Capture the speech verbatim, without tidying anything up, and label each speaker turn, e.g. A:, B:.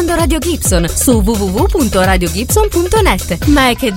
A: ascoltando Radio Gibson su w w w punto radio gibson punto net. Ma è che